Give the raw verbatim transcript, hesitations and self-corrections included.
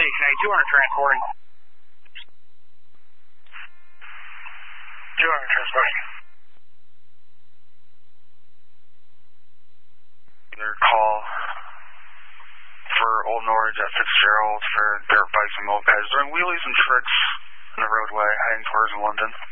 two hundred transporting. two hundred transporting. Their call for Old Norwich at Fitzgerald for dirt bikes and mopeds doing wheelies and tricks on the roadway heading towards London.